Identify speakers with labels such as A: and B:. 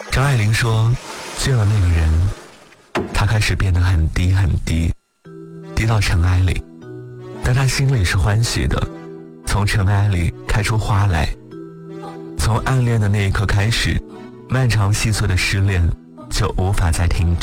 A: 张爱玲说，见了那个人，他开始变得很低很低，低到尘埃里，但他心里是欢喜的，从尘埃里开出花来。从暗恋的那一刻开始，漫长细碎的失恋就无法再停止。